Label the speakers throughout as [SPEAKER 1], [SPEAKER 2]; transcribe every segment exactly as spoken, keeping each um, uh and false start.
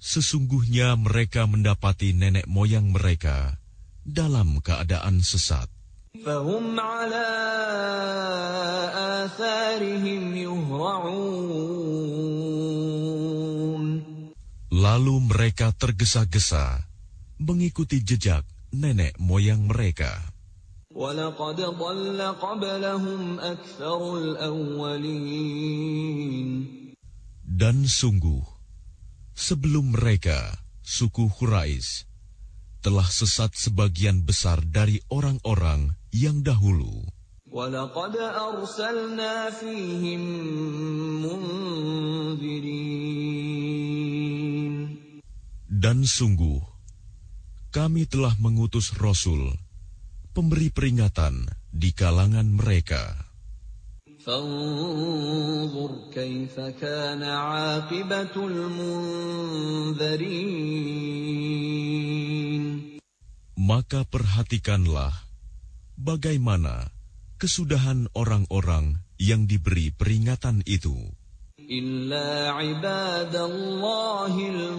[SPEAKER 1] Sesungguhnya mereka mendapati nenek moyang mereka dalam keadaan sesat.
[SPEAKER 2] فَهُمْ عَلَى آثَارِهِمْ يُهْرَعُونَ.
[SPEAKER 1] Lalu mereka tergesa-gesa mengikuti jejak nenek moyang mereka.
[SPEAKER 2] وَلَقَدْ ضَلَّ قَبْلَهُمْ أَكْثَرُ الْأَوَّلِينَ.
[SPEAKER 1] Dan sungguh, sebelum mereka, suku Quraisy, telah sesat sebagian besar dari orang-orang yang dahulu.
[SPEAKER 2] وَلَقَدْ أَرْسَلْنَا فِيهِمْ مُنذِرِينَ.
[SPEAKER 1] Dan sungguh, kami telah mengutus Rasul, pemberi peringatan di kalangan mereka.
[SPEAKER 2] فانظر كيف كان عاقبة المنذرين.
[SPEAKER 1] Maka perhatikanlah bagaimana kesudahan orang-orang yang diberi peringatan itu.
[SPEAKER 2] إلا عباد الله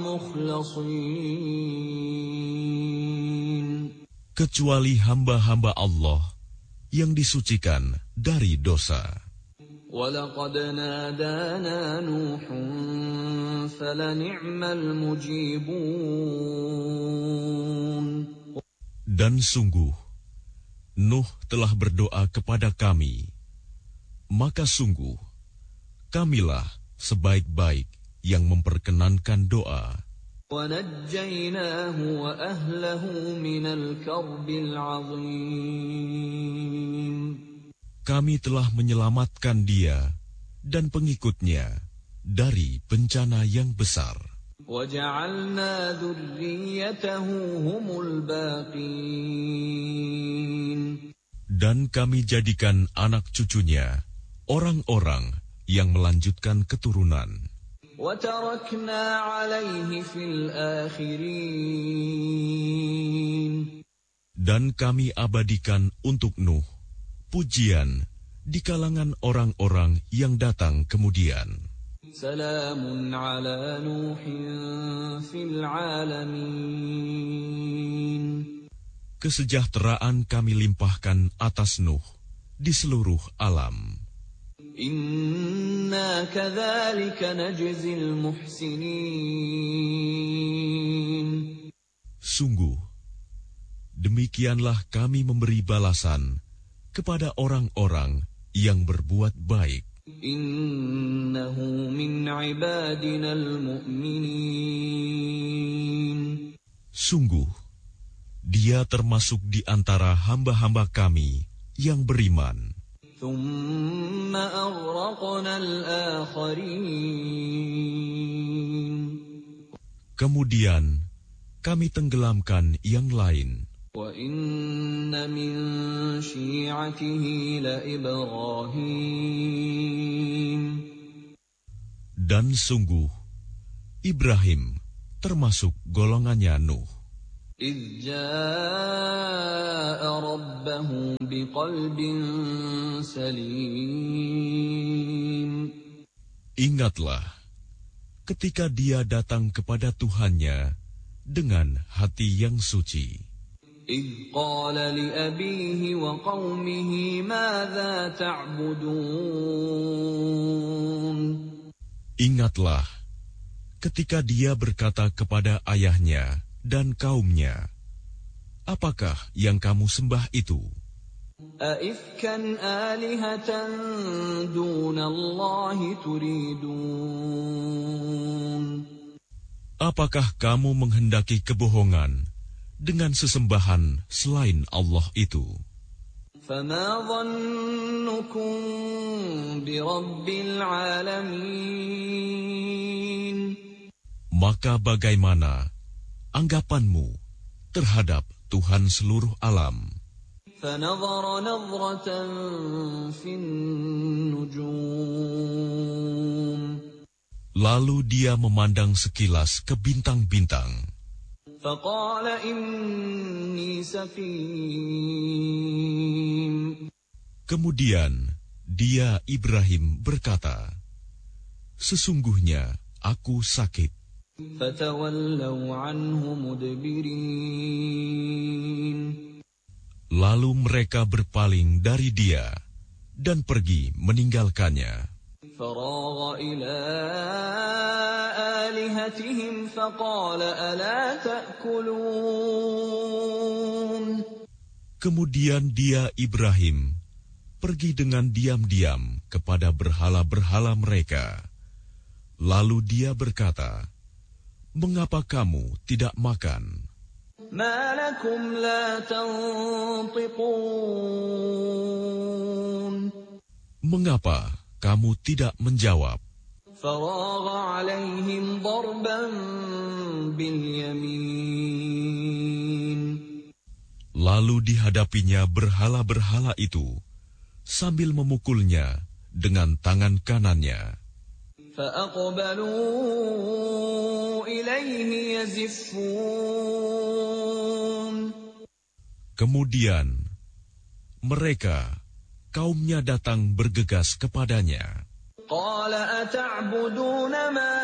[SPEAKER 2] المخلصين.
[SPEAKER 1] Kecuali hamba-hamba Allah yang disucikan dari dosa.
[SPEAKER 2] وَلَقَدْ نَادَانَا نُوحٌ فَلَنِعْمَ الْمُجِيبُونَ.
[SPEAKER 1] Dan sungguh, Nuh telah berdoa kepada kami, maka sungguh, kamilah sebaik-baik yang memperkenankan doa.
[SPEAKER 2] وَنَجَّيْنَاهُ وَأَهْلَهُ مِنَ الْكَرْبِ الْعَظِيمِ.
[SPEAKER 1] Kami telah menyelamatkan dia dan pengikutnya dari bencana yang besar.
[SPEAKER 2] وَجَعَلْنَا ذُرِّيَّتَهُ هُمُ الْبَاقِينَ.
[SPEAKER 1] Dan kami jadikan anak cucunya orang-orang yang melanjutkan keturunan.
[SPEAKER 2] وَتَرَكْنَا عَلَيْهِ فِي الْآخِرِينَ.
[SPEAKER 1] Dan kami abadikan untuk Nuh pujian di kalangan orang-orang yang datang kemudian.
[SPEAKER 2] Salamun ala Nuhin fil alamin.
[SPEAKER 1] Kesejahteraan kami limpahkan atas Nuh di seluruh alam.
[SPEAKER 2] Inna kadzalika najzil muhsinin.
[SPEAKER 1] Sungguh, demikianlah kami memberi balasan kepada orang-orang yang berbuat baik.
[SPEAKER 2] Innahu min ibadinal mu'minin.
[SPEAKER 1] Sungguh, dia termasuk di antara hamba-hamba kami yang beriman.
[SPEAKER 2] Thumma aghraqnal akharin.
[SPEAKER 1] Kemudian kami tenggelamkan yang lain.
[SPEAKER 2] Wa inna min syi'atihi la Ibrahim.
[SPEAKER 1] Dan sungguh, Ibrahim termasuk golongannya Nuh.
[SPEAKER 2] إِذْ جَاءَ رَبَّهُ بِقَلْبٍ سَلِيمٍ.
[SPEAKER 1] Ingatlah, ketika dia datang kepada Tuhannya dengan hati yang suci.
[SPEAKER 2] إِذْ قَالَ لِأَبِيهِ وَقَوْمِهِ مَاذَا تَعْبُدُونَ.
[SPEAKER 1] Ingatlah, ketika dia berkata kepada ayahnya dan kaumnya, apakah yang kamu sembah itu?
[SPEAKER 2] أَإِفْكًا آلِهَةً دُونَ اللَّهِ تُرِيدُونَ.
[SPEAKER 1] Apakah kamu menghendaki kebohongan dengan sesembahan selain Allah itu?
[SPEAKER 2] فَمَا ظَنُّكُمْ بِرَبِّ الْعَالَمِينَ.
[SPEAKER 1] Maka bagaimana anggapanmu terhadap Tuhan seluruh alam?
[SPEAKER 2] فَنَظَرَ نَظْرَةً فِي النُّجُومِ.
[SPEAKER 1] Lalu dia memandang sekilas ke bintang-bintang.
[SPEAKER 2] فَقَالَ إِنِّي سَقِيمٌ.
[SPEAKER 1] Kemudian dia Ibrahim berkata, sesungguhnya aku sakit.
[SPEAKER 2] فَتَوَلَّوْا عَنْهُ مُدْبِرِينَ.
[SPEAKER 1] Lalu mereka berpaling dari dia dan pergi meninggalkannya.
[SPEAKER 2] فَرَاغَ إِلَىٰ آلِهَتِهِمْ فَقَالَ أَلَا تَأْكُلُونَ.
[SPEAKER 1] Kemudian dia, Ibrahim, pergi dengan diam-diam kepada berhala-berhala mereka. Lalu dia berkata, "Mengapa kamu tidak makan?"
[SPEAKER 2] مَا لَكُمْ لَا تَنطِقُونَ.
[SPEAKER 1] Mengapa kamu tidak menjawab?
[SPEAKER 2] فَرَاغَ عَلَيْهِمْ ضَرْبًا بِالْيَمِينِ.
[SPEAKER 1] Lalu dihadapinya berhala-berhala itu sambil memukulnya dengan tangan kanannya.
[SPEAKER 2] فَأَقْبَلُوا إِلَيْهِ يَزِفُّونَ.
[SPEAKER 1] Kemudian mereka, kaumnya datang bergegas kepadanya.
[SPEAKER 2] قَالَ أَتَعْبُدُونَ مَا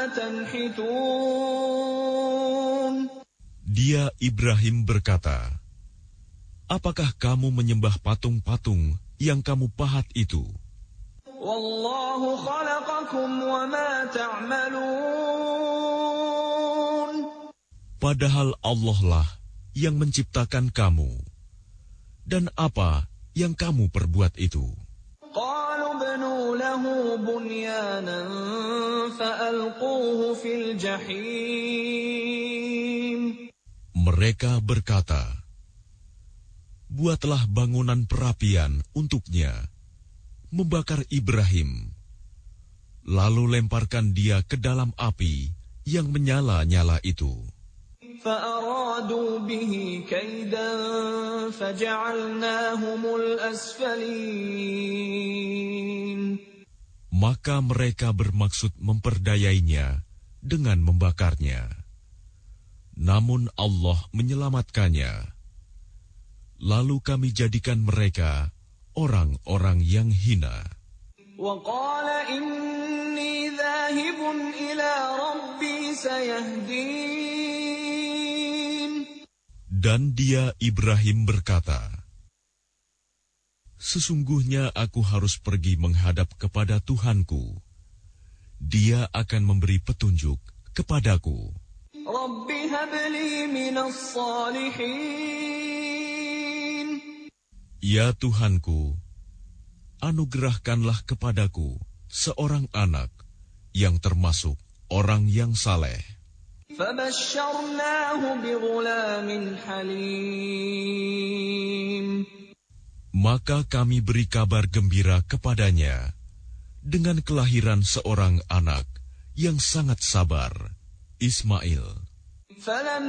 [SPEAKER 2] تَنْحِتُونَ.
[SPEAKER 1] Dia, Ibrahim, berkata, "Apakah kamu menyembah patung-patung yang kamu pahat itu?
[SPEAKER 2] وَاللَّهُ خَلَقَكُمْ وَمَا تَعْمَلُونَ.
[SPEAKER 1] Padahal Allah lah yang menciptakan kamu. Dan apa yang kamu perbuat itu?"
[SPEAKER 2] قَالُوا ابْنُوا لَهُ بُنْيَانًا فَأَلْقُوهُ فِي الْجَحِيمِ.
[SPEAKER 1] Mereka berkata, "Buatlah bangunan perapian untuknya, membakar Ibrahim, lalu lemparkan dia ke dalam api yang menyala-nyala itu."
[SPEAKER 2] فَأَرَادُوا بِهِ كَيْدًا فَجَعَلْنَاهُمُ الْأَسْفَلِينَ.
[SPEAKER 1] Maka mereka bermaksud memperdayainya dengan membakarnya. Namun Allah menyelamatkannya. Lalu kami jadikan mereka orang-orang yang hina.
[SPEAKER 2] وَقَالَ إِنِّي ذَاهِبٌ إِلَىٰ رَبِّي سَيَهْدِينِ.
[SPEAKER 1] Dan dia, Ibrahim, berkata, "Sesungguhnya aku harus pergi menghadap kepada Tuhanku. Dia akan memberi petunjuk kepadaku."
[SPEAKER 2] رَبِّ هَبْ لِي مِنَ الصَّالِحِينَ.
[SPEAKER 1] Ya Tuhanku, anugerahkanlah kepadaku seorang anak yang termasuk orang yang saleh.
[SPEAKER 2] فَبَشَّرْنَاهُ بِغُلَامٍ حَلِيمٍ.
[SPEAKER 1] Maka kami beri kabar gembira kepadanya dengan kelahiran seorang anak yang sangat sabar, Ismail.